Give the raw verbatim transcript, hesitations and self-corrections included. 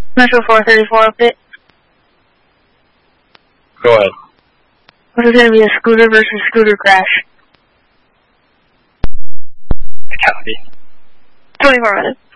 Metro four thirty-four update. Go ahead. This is going to be a scooter versus scooter crash. Copy. twenty-four minutes.